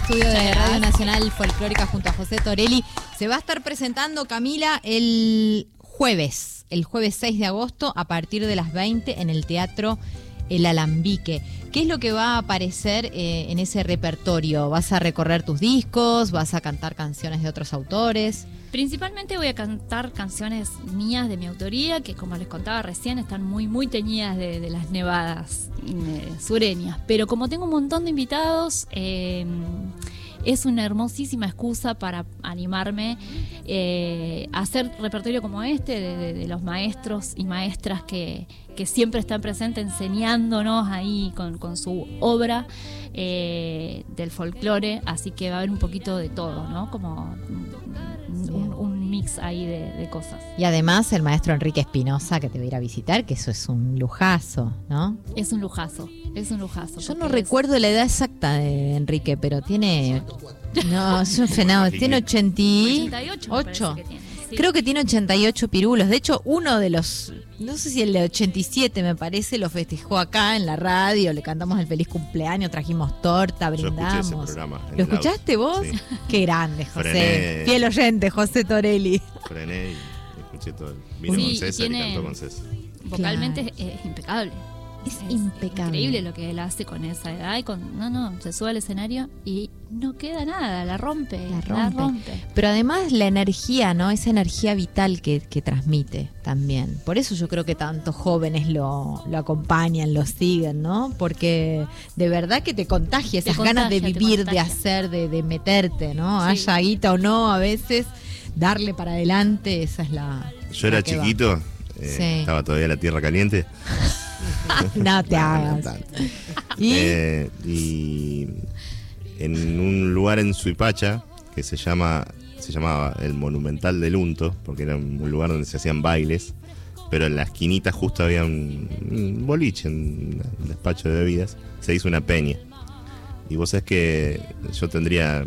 estudio de Radio Nacional Folclórica junto a José Torelli. Se va a estar presentando, Camila, el jueves 6 de agosto a partir de las 20 en el Teatro El Alambique. ¿Qué es lo que va a aparecer en ese repertorio? ¿Vas a recorrer tus discos? ¿Vas a cantar canciones de otros autores? Principalmente voy a cantar canciones mías de mi autoría, que como les contaba recién, están muy teñidas de las nevadas sureñas. Pero como tengo un montón de invitados, es una hermosísima excusa para animarme a hacer repertorio como este, de los maestros y maestras que siempre están presentes enseñándonos ahí con su obra del folclore. Así que va a haber un poquito de todo, ¿no? Como un mix ahí de cosas. Y además el maestro Enrique Espinosa, que te va a ir a visitar, que eso es un lujazo, ¿no? Es un lujazo. Yo no recuerdo la edad exacta de Enrique, pero tiene... No, es un fenómeno. Tiene 88. Que tiene, sí. Creo que tiene 88 pirulos. De hecho, uno de los... No sé si el de 87, me parece, lo festejó acá en la radio. Le cantamos el feliz cumpleaños, trajimos torta, brindamos. Yo escuché ese programa. ¿Lo escuchaste vos? Sí. Qué grande, José. Frené. Fiel oyente, José Torelli. Frené y escuché todo. Vino Sí, con César y tiene- cantó con César. Vocalmente es impecable. Es impecable. Increíble lo que él hace con esa edad y se sube al escenario y no queda nada, la rompe. Pero además la energía, ¿no? Esa energía vital que transmite también. Por eso yo creo que tantos jóvenes lo acompañan, lo siguen, ¿no? Porque de verdad que te contagia esas ganas de vivir, de hacer, de meterte, ¿no? Sí. Haya guita o no, a veces darle para adelante, esa es la... Yo era la que va. chiquito, Sí. estaba todavía la tierra caliente. No te No hagas. tanto. ¿Y? Y en un lugar en Suipacha que se llamaba el Monumental del Unto, porque era un lugar donde se hacían bailes, pero en la esquinita justo había un boliche, un despacho de bebidas, se hizo una peña. Y vos sabés que yo tendría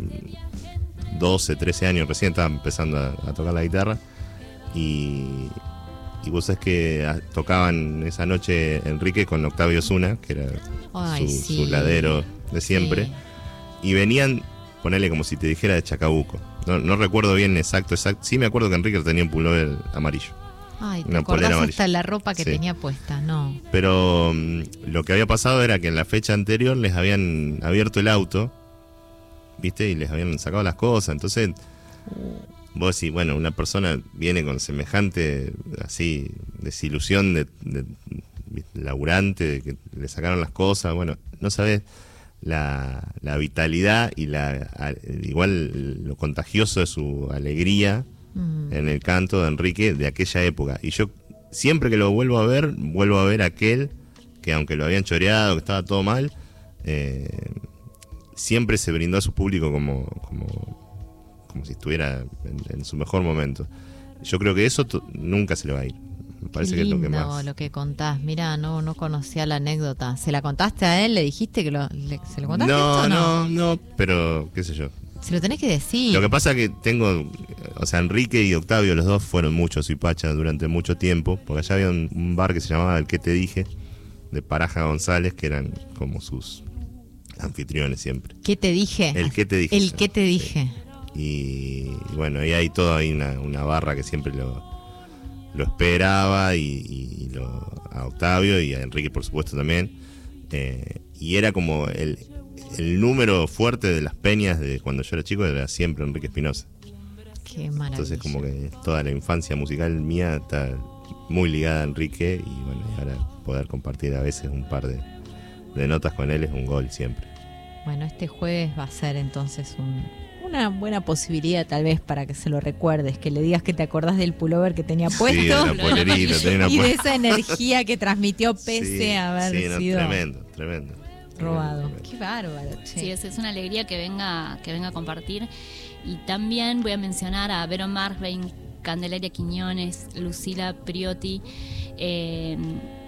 12, 13 años, recién estaba empezando a tocar la guitarra, y vos sabés que tocaban esa noche Enrique con Octavio Zuna, que era Ay, sí. su ladero de siempre, Sí. y venían, ponele como si te dijera de Chacabuco. No recuerdo bien exacto. Sí me acuerdo que Enrique tenía un pullover amarillo. Ay, te Una polera acordás amarilla. hasta la ropa que Sí. tenía puesta, ¿no? Pero lo que había pasado era que en la fecha anterior les habían abierto el auto, ¿viste? Y les habían sacado las cosas. Entonces, vos decís, bueno, una persona viene con semejante así desilusión de laburante, de que le sacaron las cosas. Bueno, no sabés la vitalidad y igual lo contagioso de su alegría en el canto de Enrique de aquella época. Y yo siempre que lo vuelvo a ver aquel que, aunque lo habían choreado, que estaba todo mal, siempre se brindó a su público como si estuviera en su mejor momento. Yo creo que eso nunca se le va a ir. Me parece Qué que es lo que lindo más. lo que contás. Mirá, no conocía la anécdota. ¿Se la contaste a él? ¿Le dijiste que se lo contaste esto o no? No, pero qué sé yo. Se lo tenés que decir. Lo que pasa es que Enrique y Octavio, los dos fueron muchos Suipacha durante mucho tiempo, porque allá había un bar que se llamaba El Que Te Dije, de Paraja González, que eran como sus anfitriones siempre. ¿Qué te dije? El Que Te Dije. El que te dije. Y bueno, ahí hay todo, hay una barra que siempre lo esperaba, y a Octavio y a Enrique por supuesto también, y era como el número fuerte de las peñas de cuando yo era chico, era siempre Enrique Espinosa. Qué maravilla. Entonces como que toda la infancia musical mía está muy ligada a Enrique, y bueno, y ahora poder compartir a veces un par de notas con él es un gol siempre. Bueno, este jueves va a ser entonces una buena posibilidad tal vez para que se lo recuerdes, que le digas que te acordás del pullover que tenía puesto, Sí, de la polerita, tenía y una de esa energía que transmitió pese Sí, a haber no, sido tremendo. robado. Tremendo. Qué bárbaro, che. Sí, es una alegría que venga a compartir. Y también voy a mencionar a Vero Marvein, Candelaria Quiñones, Lucila Priotti,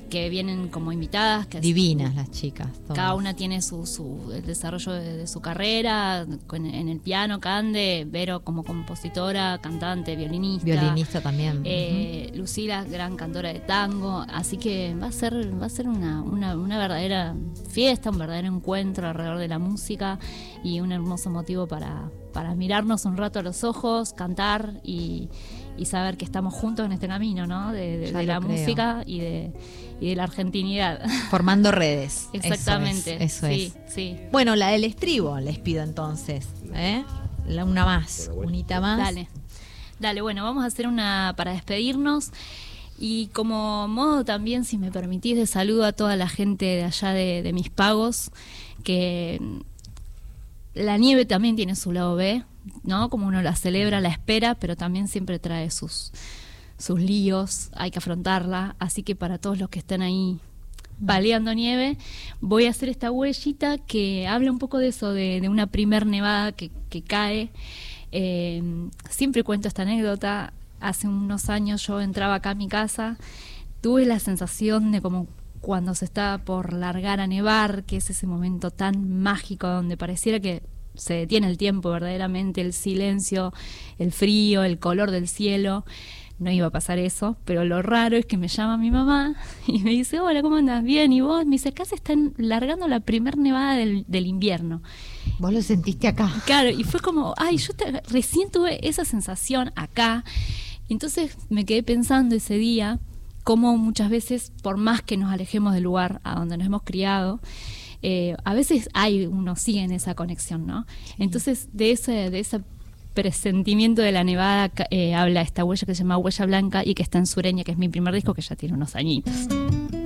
que vienen como invitadas. Que Divinas las chicas. Todas. Cada una tiene el desarrollo de su carrera. En el piano, Cande, Vero como compositora, cantante, violinista. Violinista también. Lucila, gran cantora de tango. Así que va a ser una verdadera fiesta, un verdadero encuentro alrededor de la música y un hermoso motivo para mirarnos un rato a los ojos, cantar y saber que estamos juntos en este camino, ¿no? De la música y de la argentinidad. Formando redes. Exactamente. Eso es. Sí. Bueno, la del estribo les pido entonces. Una más, unita más. Dale, bueno, vamos a hacer una para despedirnos. Y como modo también, si me permitís, de saludo a toda la gente de allá de Mis Pagos, que la nieve también tiene su lado B, ¿no? Como uno la celebra, la espera, pero también siempre trae sus líos, hay que afrontarla. Así que para todos los que están ahí paleando nieve, voy a hacer esta huellita que habla un poco de eso, de una primer nevada que cae. Siempre cuento esta anécdota. Hace unos años yo entraba acá a mi casa, tuve la sensación de como cuando se está por largar a nevar, que es ese momento tan mágico donde pareciera que se detiene el tiempo verdaderamente, el silencio, el frío, el color del cielo. No iba a pasar eso, pero lo raro es que me llama mi mamá y me dice: hola, ¿cómo andas? Bien, ¿y vos? Me dice: acá se están largando la primer nevada del invierno. ¿Vos lo sentiste acá? Claro, y fue como, recién tuve esa sensación acá. Y entonces me quedé pensando ese día cómo muchas veces, por más que nos alejemos del lugar a donde nos hemos criado, a veces uno sigue en esa conexión, ¿no? Sí. Entonces de ese presentimiento de la nevada habla esta huella que se llama Huella Blanca y que está en Sureña, que es mi primer disco, que ya tiene unos añitos.